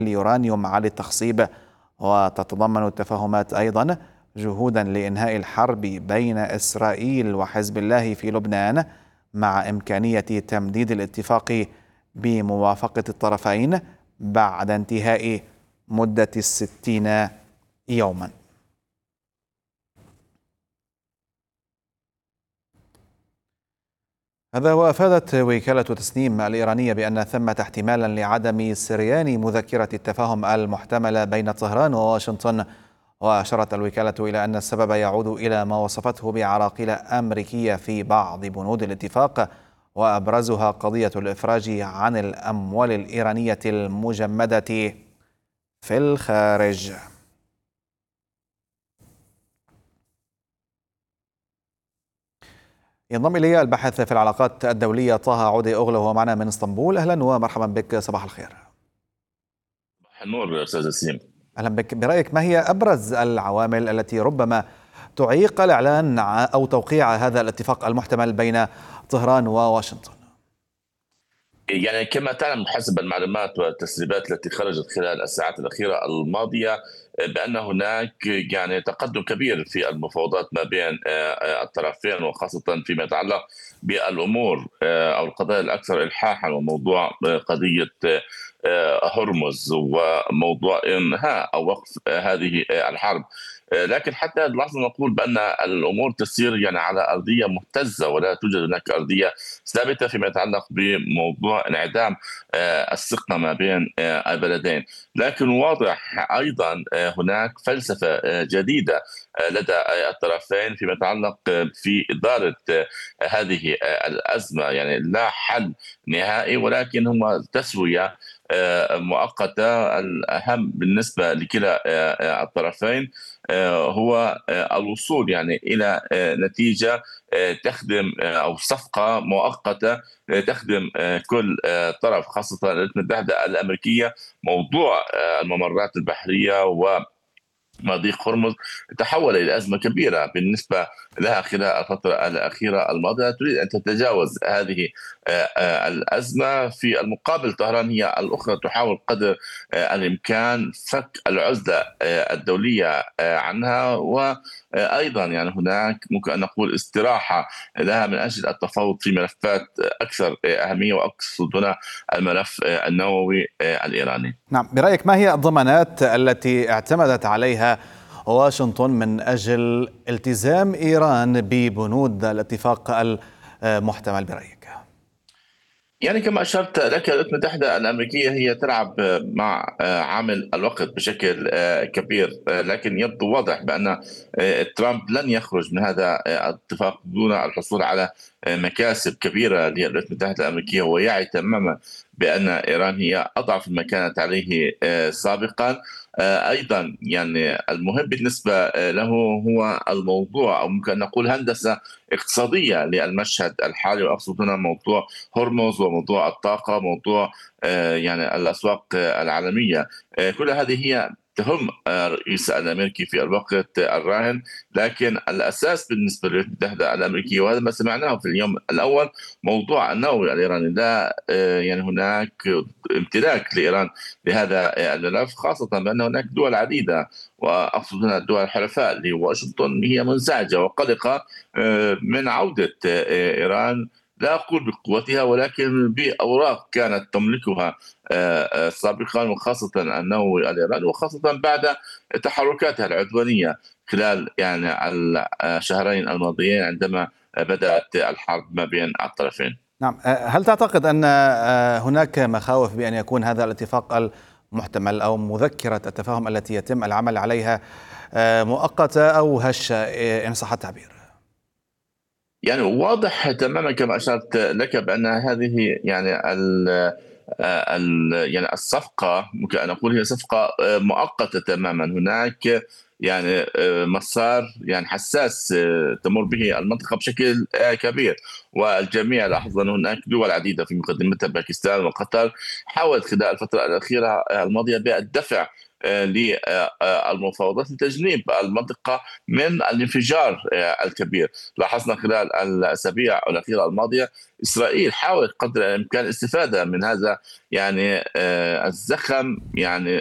اليورانيوم عالي التخصيب، وتتضمن التفاهمات أيضا جهودا لإنهاء الحرب بين إسرائيل وحزب الله في لبنان، مع إمكانية تمديد الاتفاق بموافقة الطرفين بعد انتهاء مدة 60 يوما. هذا وأفادت وكالة تسنيم الإيرانية بأن ثمة احتمالا لعدم سريان مذكرة التفاهم المحتملة بين طهران وواشنطن. وأشارت الوكالة إلى أن السبب يعود إلى ما وصفته بعراقيل أمريكية في بعض بنود الاتفاق، وأبرزها قضية الإفراج عن الأموال الإيرانية المجمدة في الخارج. ينضم إلي الباحث في العلاقات الدولية طه عودي أغلى، وهو معنا من اسطنبول. أهلا ومرحبا بك، صباح الخير. صباح النور أستاذ سيم. أهلا بك. برأيك ما هي أبرز العوامل التي ربما تعيق الإعلان أو توقيع هذا الاتفاق المحتمل بين طهران وواشنطن؟ يعني كما تعلم حسب المعلومات والتسريبات التي خرجت خلال الساعات الأخيرة الماضية بأن هناك يعني تقدم كبير في المفاوضات ما بين الطرفين، وخاصة فيما يتعلق بالأمور أو القضايا الأكثر إلحاحا، وموضوع قضية هرمز وموضوع إنهاء أو وقف هذه الحرب. لكن حتى اللحظة نقول بأن الأمور تسير يعني على أرضية مهتزة، ولا توجد هناك أرضية ثابتة فيما يتعلق بموضوع انعدام الثقة ما بين البلدين. لكن واضح أيضا هناك فلسفة جديدة لدى الطرفين فيما يتعلق في إدارة هذه الأزمة. يعني لا حل نهائي، ولكن هم تسوية مؤقتة. الأهم بالنسبة لكلا الطرفين هو الوصول يعني إلى نتيجة تخدم أو صفقة مؤقتة تخدم كل طرف، خاصة الولايات المتحدة الأمريكية. موضوع الممرات البحرية و مضيق هرمز تحول إلى أزمة كبيرة بالنسبة لها خلال الفترة الأخيرة الماضية. تريد أن تتجاوز هذه الأزمة. في المقابل طهران هي الأخرى تحاول قدر الإمكان فك العزلة الدولية عنها، وأيضا يعني هناك ممكن أن نقول استراحة لها من أجل التفاوض في ملفات أكثر أهمية، وأقصد هنا الملف النووي الإيراني. نعم، برأيك ما هي الضمانات التي اعتمدت عليها واشنطن من أجل التزام إيران ببنود الاتفاق المحتمل برأيك؟ يعني كما أشرت لك، الولايات المتحدة الأمريكية هي تلعب مع عامل الوقت بشكل كبير، لكن يبدو واضح بأن ترامب لن يخرج من هذا الاتفاق دون الحصول على مكاسب كبيرة للولايات المتحدة الأمريكية، ويعي تماما بأن إيران هي أضعف ما كانت عليه سابقا. أيضا يعني المهم بالنسبة له هو الموضوع، أو ممكن نقول هندسة اقتصادية للمشهد الحالي، وأقصد هنا موضوع هرمز وموضوع الطاقة، موضوع يعني الأسواق العالمية. كل هذه هي تهم الرئيس الامريكي في الوقت الراهن. لكن الاساس بالنسبه للولايات المتحده الامريكيه، وهذا ما سمعناه في اليوم الاول، موضوع النووي الايراني. لا يعني هناك امتلاك لايران لهذا الملف، خاصه بان هناك دول عديده، واقصد هنا الدول الحلفاء لواشنطن، هي منزعجه وقلقه من عوده ايران، لا أقول بقوتها ولكن بأوراق كانت تملكها سابقا، وخاصة النووي الإيراني، وخاصة بعد تحركاتها العدوانية خلال يعني الشهرين الماضيين عندما بدأت الحرب ما بين الطرفين. نعم، هل تعتقد أن هناك مخاوف بأن يكون هذا الاتفاق المحتمل أو مذكرة التفاهم التي يتم العمل عليها مؤقتة أو هشة إن صح التعبير؟ يعني واضح تماما كما أشرت لك بأن هذه يعني يعني الصفقة ممكن أن نقول هي صفقة مؤقتة تماما. هناك يعني مسار يعني حساس تمر به المنطقة بشكل كبير، والجميع لاحظ أن هناك دول عديدة في مقدمتها باكستان وقطر حاولت خلال الفترة الأخيرة الماضية بالدفع للمفاوضات لتجنيب المنطقة من الانفجار الكبير. لاحظنا خلال الأسابيع الأخيرة الماضية إسرائيل حاولت قدر الإمكان الاستفادة من هذا يعني الزخم يعني